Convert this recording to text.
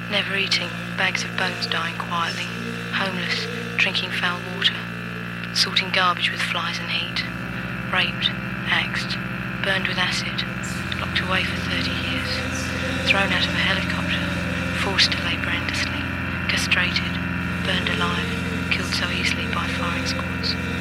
Never eating, bags of bones dying quietly. Homeless, drinking foul water. Sorting garbage with flies and heat. Raped, axed, burned with acid. Locked away for 30 years. Thrown out of a helicopter. Forced to labour endlessly. Castrated, burned alive, killed so easily by firing squads.